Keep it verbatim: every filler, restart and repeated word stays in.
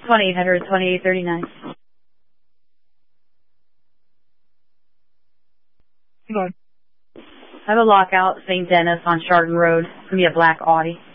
twenty-eight hundred, twenty-eight thirty-nine. Come on. I have a lockout, Saint Denis on Chardon Road. It's going to be a black Audi.